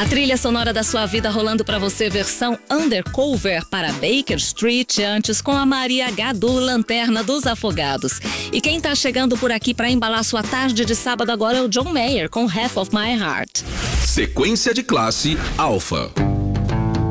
A trilha sonora da sua vida rolando pra você, versão Undercover para Baker Street, antes com a Maria Gadu, Lanterna dos Afogados. E quem tá chegando por aqui pra embalar sua tarde de sábado agora é o John Mayer com Half of My Heart. Sequência de classe Alfa.